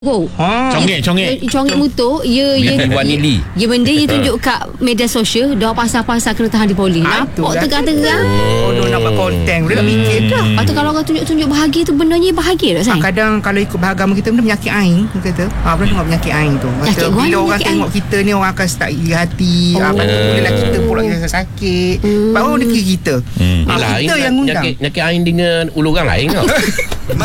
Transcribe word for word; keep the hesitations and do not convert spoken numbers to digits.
Oh. Ha. Congek, congek. Congek mutuk. Ya, ya. Wanili. Ya, benda dia tunjuk kat media sosial. Dia pasal-pasal kena tahan di polis. Ah, Nampak itulah. terang-terang. Oh, dia nak buat konten. Dia tak fikir dah. Lepas tu kalau orang tunjuk-tunjuk bahagia tu, benarnya bahagia tak, Ha, sayang? kadang kalau ikut beragama kita benda penyakit ain kita kata. Ha, boleh tengok penyakit ain tu. Masa Penyakit bila guan, orang penyakit tengok ain. kita ni orang akan start iri hati. Oh. Apa tu bolehlah kita pula rasa sakit. Hmm. Baru dia kira kita. Hmm. Ha, Yelah, kita Ain yang undang. Nyakit, nyakit Ain dengan ulu orang lain tau.